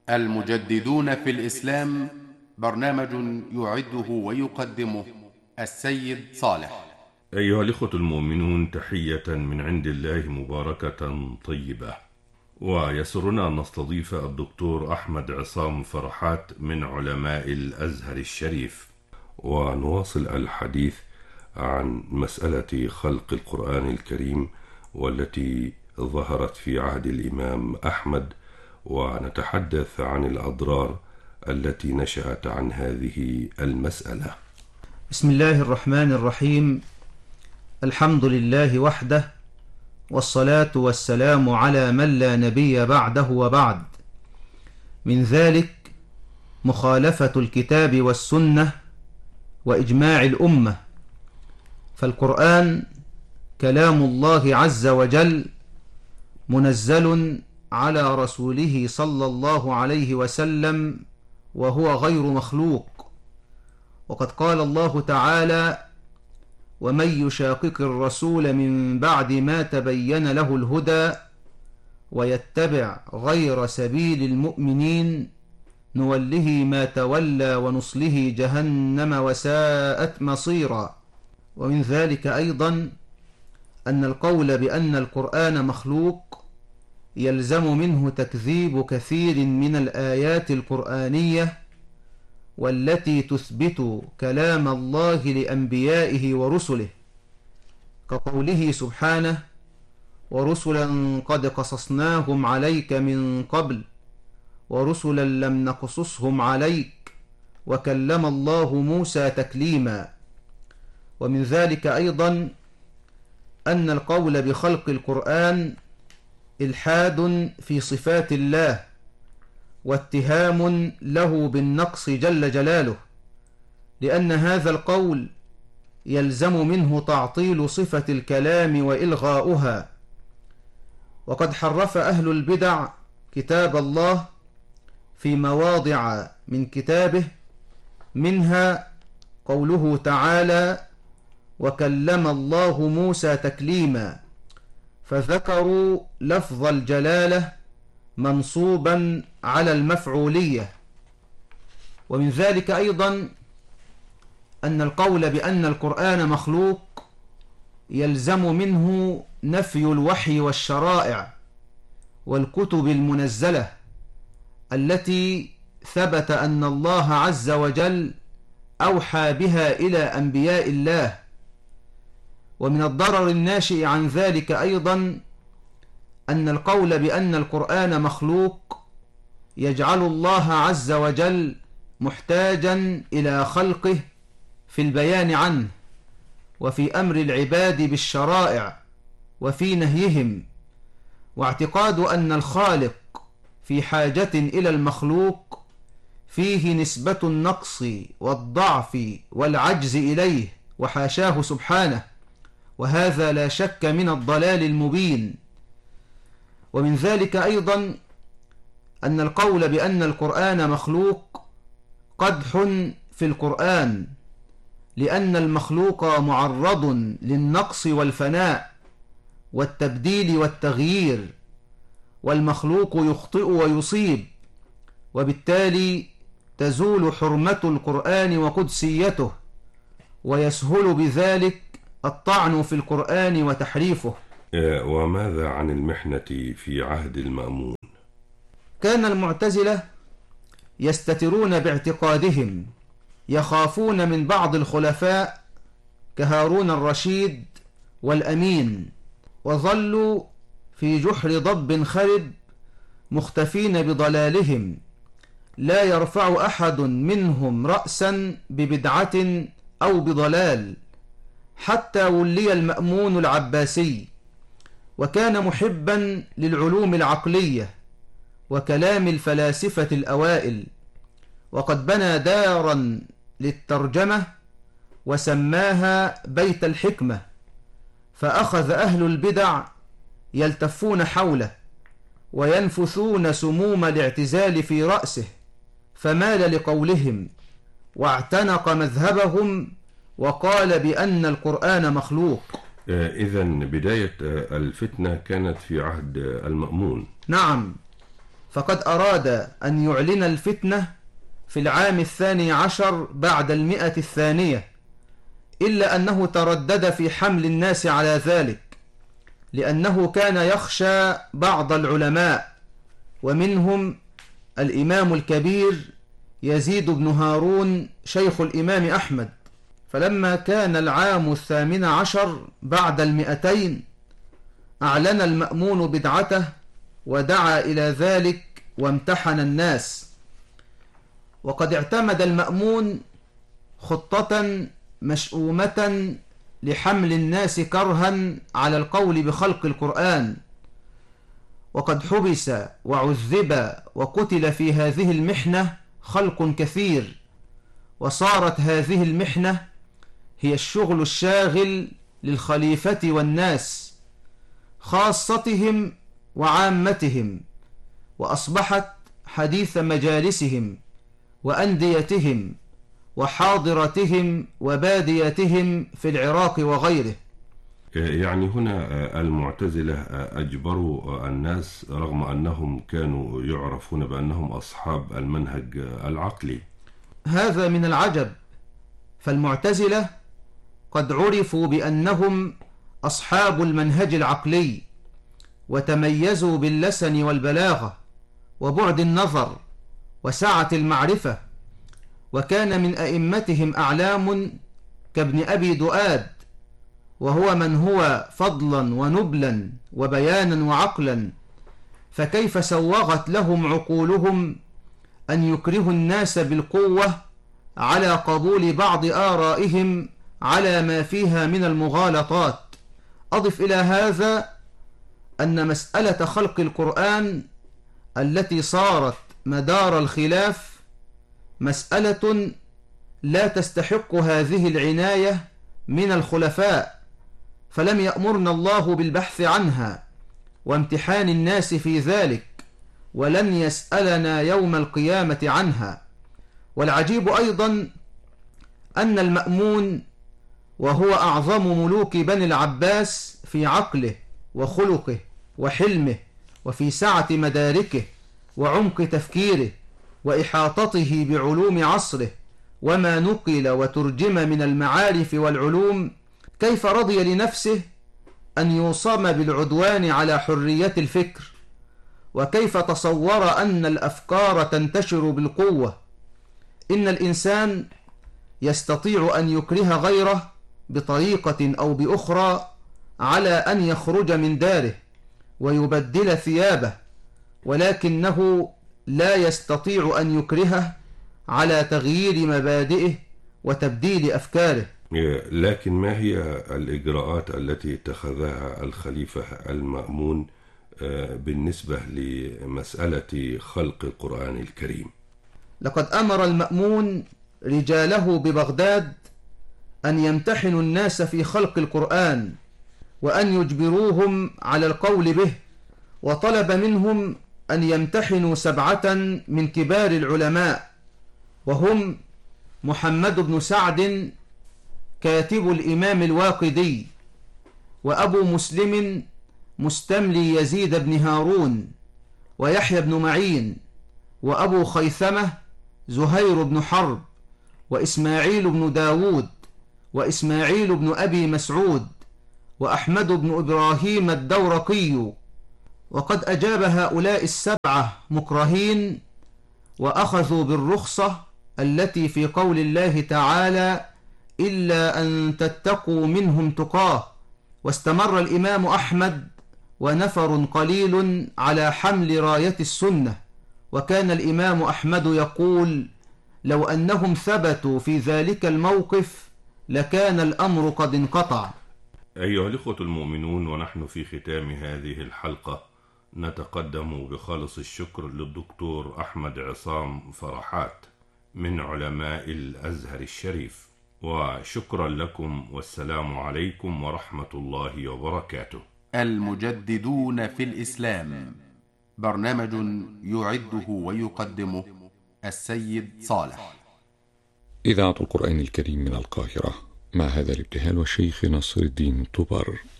المجددون في الإسلام، برنامج يعده ويقدمه السيد صالح. أيها الإخوة المؤمنون، تحية من عند الله مباركة طيبة، ويسرنا أن نستضيف الدكتور أحمد عصام فرحات من علماء الأزهر الشريف، ونواصل الحديث عن مسألة خلق القرآن الكريم والتي ظهرت في عهد الإمام أحمد، ونتحدث عن الأضرار التي نشأت عن هذه المسألة. بسم الله الرحمن الرحيم. الحمد لله وحده، والصلاة والسلام على من لا نبي بعده وبعد. من ذلك مخالفة الكتاب والسنة وإجماع الأمة، فالقرآن كلام الله عز وجل منزل على رسوله صلى الله عليه وسلم، وهو غير مخلوق. وقد قال الله تعالى: ومن يشاقق الرسول من بعد ما تبين له الهدى ويتبع غير سبيل المؤمنين نوله ما تولى ونصله جهنم وساءت مصيرا. ومن ذلك أيضا أن القول بأن القرآن مخلوق يلزم منه تكذيب كثير من الآيات القرآنية والتي تثبت كلام الله لأنبيائه ورسله، كقوله سبحانه: ورسلا قد قصصناهم عليك من قبل ورسلا لم نقصصهم عليك وكلم الله موسى تكليما. ومن ذلك أيضا أن القول بخلق القرآن إلحاد في صفات الله واتهام له بالنقص جل جلاله، لأن هذا القول يلزم منه تعطيل صفة الكلام وإلغاؤها. وقد حرف أهل البدع كتاب الله في مواضع من كتابه، منها قوله تعالى: وكلم الله موسى تكليما، فذكروا لفظ الجلالة منصوبا على المفعولية. ومن ذلك أيضا أن القول بأن القرآن مخلوق يلزم منه نفي الوحي والشرائع والكتب المنزلة التي ثبت أن الله عز وجل أوحى بها إلى أنبياء الله. ومن الضرر الناشئ عن ذلك أيضا أن القول بأن القرآن مخلوق يجعل الله عز وجل محتاجا إلى خلقه في البيان عنه، وفي أمر العباد بالشرائع، وفي نهيهم. واعتقاد أن الخالق في حاجة إلى المخلوق فيه نسبة النقص والضعف والعجز إليه، وحاشاه سبحانه، وهذا لا شك من الضلال المبين. ومن ذلك أيضا أن القول بأن القرآن مخلوق قدح في القرآن، لأن المخلوق معرض للنقص والفناء والتبديل والتغيير، والمخلوق يخطئ ويصيب، وبالتالي تزول حرمة القرآن وقدسيته، ويسهل بذلك الطعن في القرآن وتحريفه. وماذا عن المحنة في عهد المأمون؟ كان المعتزلة يستترون باعتقادهم، يخافون من بعض الخلفاء كهارون الرشيد والأمين، وظلوا في جحر ضب خرب مختفين بضلالهم، لا يرفع أحد منهم رأسا ببدعة أو بضلال، حتى ولي المأمون العباسي، وكان محبا للعلوم العقلية وكلام الفلاسفة الأوائل، وقد بنى دارا للترجمة وسماها بيت الحكمة، فأخذ أهل البدع يلتفون حوله وينفثون سموم الاعتزال في رأسه، فمال لقولهم واعتنق مذهبهم وقال بأن القرآن مخلوق. إذن بداية الفتنة كانت في عهد المأمون. نعم، فقد أراد أن يعلن الفتنة في العام 12 بعد 100 إلا أنه تردد في حمل الناس على ذلك، لأنه كان يخشى بعض العلماء، ومنهم الإمام الكبير يزيد بن هارون شيخ الإمام أحمد. فلما كان العام 18 بعد 200 أعلن المأمون بدعته ودعا إلى ذلك وامتحن الناس. وقد اعتمد المأمون خطة مشؤومة لحمل الناس كرها على القول بخلق القرآن، وقد حبس وعذب وقتل في هذه المحنة خلق كثير، وصارت هذه المحنة هي الشغل الشاغل للخليفة والناس خاصتهم وعامتهم، وأصبحت حديث مجالسهم وأنديتهم وحاضرتهم وباديتهم في العراق وغيره. يعني هنا المعتزلة أجبروا الناس رغم أنهم كانوا يعرفون بأنهم أصحاب المنهج العقلي. هذا من العجب، فالمعتزلة قد عرفوا بأنهم أصحاب المنهج العقلي، وتميزوا باللسن والبلاغة وبعد النظر وسعة المعرفة، وكان من أئمتهم أعلام كابن أبي دؤاد، وهو من هو فضلا ونبلا وبيانا وعقلا، فكيف سوغت لهم عقولهم أن يكرهوا الناس بالقوة على قبول بعض آرائهم على ما فيها من المغالطات. أضف إلى هذا أن مسألة خلق القرآن التي صارت مدار الخلاف مسألة لا تستحق هذه العناية من الخلفاء، فلم يأمرنا الله بالبحث عنها وامتحان الناس في ذلك، ولن يسألنا يوم القيامة عنها. والعجيب أيضا أن المأمون وهو أعظم ملوك بني العباس في عقله وخلقه وحلمه وفي سعة مداركه وعمق تفكيره وإحاطته بعلوم عصره وما نقل وترجم من المعارف والعلوم، كيف رضي لنفسه أن يوصم بالعدوان على حرية الفكر؟ وكيف تصور أن الأفكار تنتشر بالقوة؟ إن الإنسان يستطيع أن يكره غيره بطريقة أو بأخرى على أن يخرج من داره ويبدل ثيابه، ولكنه لا يستطيع أن يكرهه على تغيير مبادئه وتبديل أفكاره. لكن ما هي الإجراءات التي اتخذها الخليفة المأمون بالنسبة لمسألة خلق القرآن الكريم؟ لقد أمر المأمون رجاله ببغداد أن يمتحنوا الناس في خلق القرآن وأن يجبروهم على القول به، وطلب منهم أن يمتحنوا 7 من كبار العلماء، وهم محمد بن سعد كاتب الإمام الواقدي، وأبو مسلم مستملي يزيد بن هارون، ويحيى بن معين، وأبو خيثمة زهير بن حرب، وإسماعيل بن داود، وإسماعيل بن أبي مسعود، وأحمد بن إبراهيم الدورقي. وقد أجاب هؤلاء 7 مكرهين وأخذوا بالرخصة التي في قول الله تعالى إلا أن تتقوا منهم تقاه. واستمر الإمام أحمد ونفر قليل على حمل راية السنة، وكان الإمام أحمد يقول لو أنهم ثبتوا في ذلك الموقف لكان الأمر قد انقطع. أيها الإخوة المؤمنون، ونحن في ختام هذه الحلقة نتقدم بخالص الشكر للدكتور أحمد عصام فرحات من علماء الأزهر الشريف، وشكرا لكم، والسلام عليكم ورحمة الله وبركاته. المجددون في الإسلام، برنامج يعده ويقدمه السيد صالح. إذاعة القرآن الكريم من القاهرة، مع هذا الابتهال والشيخ نصر الدين طبر.